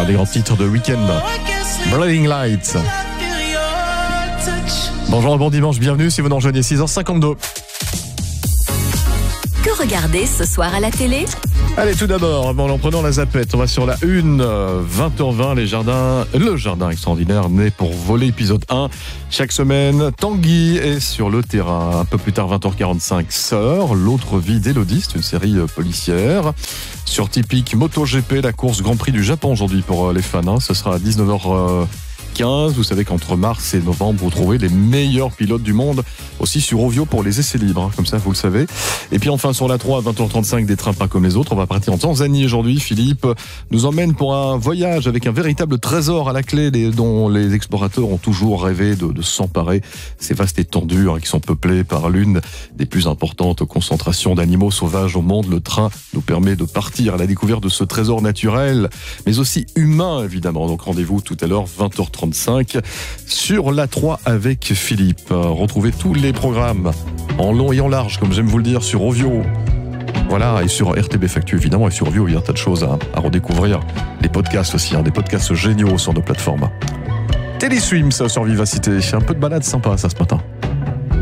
Un des grands titres de Weekend, Blinding Lights. Bonjour, bon dimanche, bienvenue si vous nous rejoignez, 6h52. Que regarder ce soir à la télé ? Allez, tout d'abord, en prenant la zapette, on va sur la une, 20h20, le jardin extraordinaire né pour voler, épisode 1. Chaque semaine, Tanguy est sur le terrain. Un peu plus tard, 20h45, Sœur, l'autre vie d'Élodie, c'est une série policière. Sur Typique, MotoGP, la course Grand Prix du Japon aujourd'hui pour les fans. Hein. Ce sera à 19h15. Vous savez qu'entre mars et novembre, vous trouvez les meilleurs pilotes du monde aussi sur Ovio pour les essais libres, hein, comme ça vous le savez. Et puis enfin sur la 3 à 20h35, des trains pas comme les autres, on va partir en Tanzanie aujourd'hui. Philippe nous emmène pour un voyage avec un véritable trésor à la clé dont les explorateurs ont toujours rêvé de s'emparer. Ces vastes étendues qui sont peuplées par l'une des plus importantes concentrations d'animaux sauvages au monde. Le train nous permet de partir à la découverte de ce trésor naturel, mais aussi humain évidemment. Donc rendez-vous tout à l'heure 20h35 sur la 3 avec Philippe. Retrouvez tous les programmes en long et en large, comme j'aime vous le dire, sur Ovio. Voilà, et sur RTBF Actu évidemment, et sur Ovio, il y a un tas de choses à redécouvrir. Les podcasts aussi, des podcasts géniaux sur nos plateformes. Téléswim, ça sur Vivacité. Un peu de balade sympa ça ce matin.